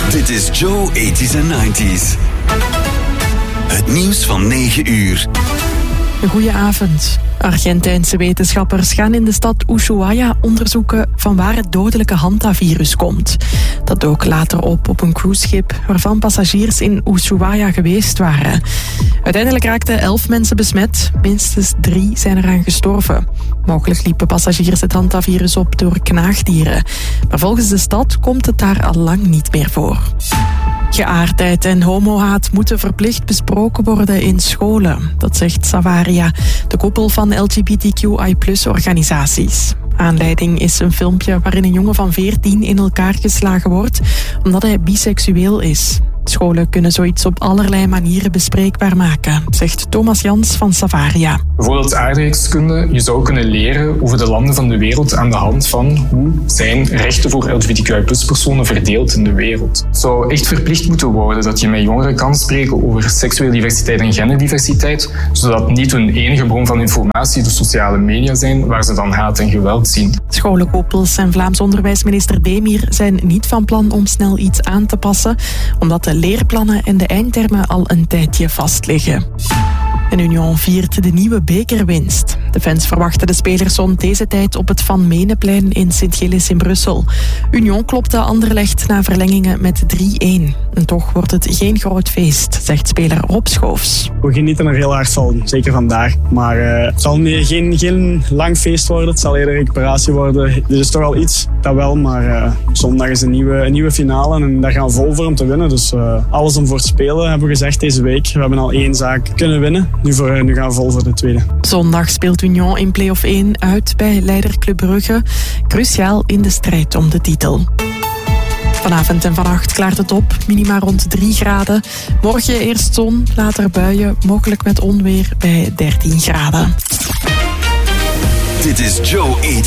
Dit is Joe 80s en 90s. Het nieuws van 9 uur. Goedenavond. Argentijnse wetenschappers gaan in de stad Ushuaia onderzoeken van waar het dodelijke hantavirus komt. Dat dook later op een cruiseschip waarvan passagiers in Ushuaia geweest waren. Uiteindelijk raakten 11 mensen besmet, minstens 3 zijn eraan gestorven. Mogelijk liepen passagiers het hantavirus op door knaagdieren. Maar volgens de stad komt het daar al lang niet meer voor. Geaardheid en homohaat moeten verplicht besproken worden in scholen. Dat zegt Savaria, de koepel van LGBTQI+-organisaties. Aanleiding is een filmpje waarin een jongen van 14 in elkaar geslagen wordt omdat hij biseksueel is. Scholen kunnen zoiets op allerlei manieren bespreekbaar maken, zegt Thomas Jans van Savaria. Bijvoorbeeld aardrijkskunde. Je zou kunnen leren over de landen van de wereld aan de hand van hoe zijn rechten voor LGBTQI+-personen verdeeld in de wereld. Het zou echt verplicht moeten worden dat je met jongeren kan spreken over seksuele diversiteit en genderdiversiteit, zodat niet hun enige bron van informatie de sociale media zijn waar ze dan haat en geweld zien. Scholenkoepels en Vlaams onderwijsminister Demir zijn niet van plan om snel iets aan te passen, omdat de leerplannen en de eindtermen al een tijdje vastliggen. En Union viert de nieuwe bekerwinst. De fans verwachten de spelers rond deze tijd op het Van Meneplein in Sint-Gilles in Brussel. Union klopte Anderlecht na verlengingen met 3-1. En toch wordt het geen groot feest, zegt speler Rob Schoofs. We genieten er heel hard van, zeker vandaag. Maar het zal geen lang feest worden, het zal eerder recuperatie worden. Dit is toch al iets, dat wel, maar zondag is een nieuwe finale en daar gaan we vol voor om te winnen. Dus alles om voor het spelen, hebben we gezegd deze week. We hebben al 1 zaak kunnen winnen. Nu gaan we vol voor de tweede. Zondag speelt Union in play-off 1 uit bij leider Club Brugge. Cruciaal in de strijd om de titel. Vanavond en vannacht klaart het op, minima rond 3 graden. Morgen eerst zon, later buien, mogelijk met onweer bij 13 graden. Dit is Joe 80s